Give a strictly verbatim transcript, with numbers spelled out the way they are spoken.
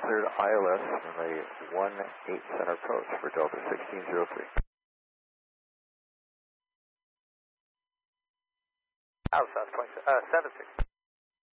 cleared I L S runway one eight center approach for Delta sixteen zero three. South South twenty, uh, seven six.